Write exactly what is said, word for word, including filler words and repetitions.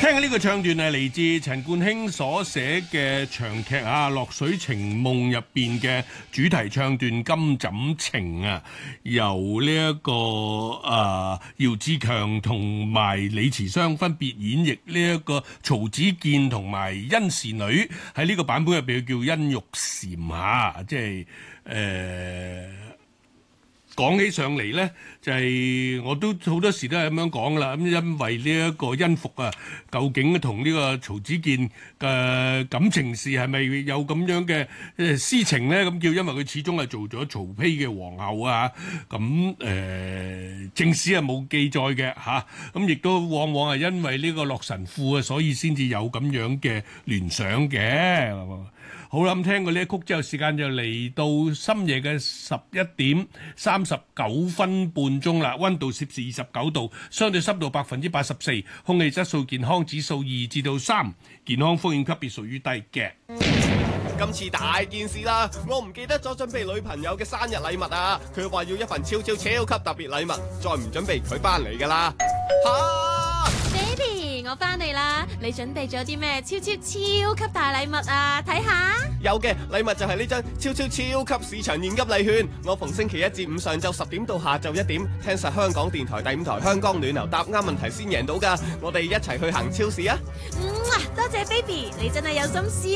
聽緊呢個唱段係嚟自陳冠希所寫嘅長劇啊《落水情夢》入邊嘅主題唱段《金枕情》啊，由呢、這、一個啊姚志強同埋李慈湘分別演繹呢一個曹子健同埋甄士女，喺呢個版本入邊叫甄玉嬋嚇，即係誒。呃講起上嚟呢，就係、是、我都好多時都係咁樣講啦。咁因為呢一個甄宓啊，究竟同呢個曹子健嘅感情事係咪有咁樣嘅誒私情呢？咁叫因為佢始終係做咗曹丕嘅皇后啊。咁誒、呃、正史係冇記載嘅嚇。咁、啊、亦都往往係因為呢個洛神賦啊，所以先至有咁樣嘅聯想嘅。好啦，咁聽過呢一曲之後，時間就嚟到深夜嘅十一點三十九分半鐘啦。溫度攝氏二十九度，相對濕度百分之八十四，空氣質素健康指數二至到三，健康風險級別屬於低嘅。 今次大件事啦，我唔記得咗準備女朋友嘅生日禮物啊！佢話要一份超超超級特別禮物，再唔準備佢翻嚟噶啦。吓 ，Baby，我翻嚟啦！你準備咗啲咩超超超級大禮物啊？睇下。 有嘅禮物就係呢張超超超級市場現金禮券，我逢星期一至五上晝十點到下晝一點，聽實香港電台第五台香江暖流，答啱問題先贏到噶。我哋一齊去行超市啊！ 嗯，多謝 Baby，你真係有心思。